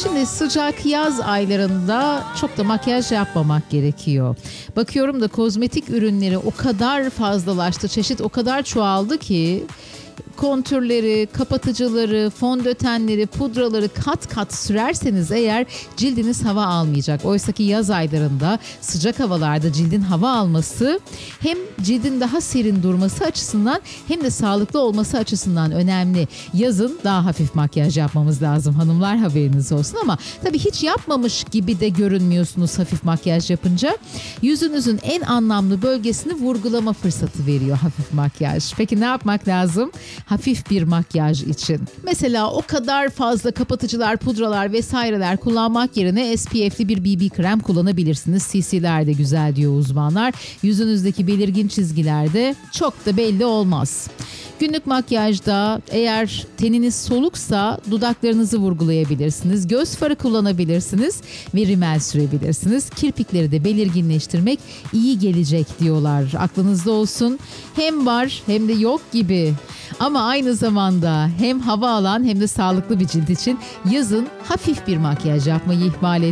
Şimdi sıcak yaz aylarında çok da makyaj yapmamak gerekiyor. Bakıyorum da kozmetik ürünleri o kadar fazlalaştı, çeşit o kadar çoğaldı ki kontürleri, kapatıcıları, fondötenleri, pudraları kat kat sürerseniz eğer cildiniz hava almayacak. Oysaki yaz aylarında sıcak havalarda cildin hava alması hem cildin daha serin durması açısından hem de sağlıklı olması açısından önemli. Yazın daha hafif makyaj yapmamız lazım hanımlar, haberiniz olsun, ama tabii hiç yapmamış gibi de görünmüyorsunuz hafif makyaj yapınca. Yüzünüzün en anlamlı bölgesini vurgulama fırsatı veriyor hafif makyaj. Peki ne yapmak lazım? Hafif bir makyaj için. Mesela o kadar fazla kapatıcılar, pudralar vesaireler kullanmak yerine SPF'li bir BB krem kullanabilirsiniz. CC'ler de güzel diyor uzmanlar. Yüzünüzdeki belirgin çizgiler de çok da belli olmaz. Günlük makyajda eğer teniniz soluksa dudaklarınızı vurgulayabilirsiniz. Göz farı kullanabilirsiniz ve rimel sürebilirsiniz. Kirpikleri de belirginleştirmek iyi gelecek diyorlar. Aklınızda olsun. Hem var hem de yok gibi. Ama aynı zamanda hem hava alan hem de sağlıklı bir cilt için yazın hafif bir makyaj yapmayı ihmal etmeyin.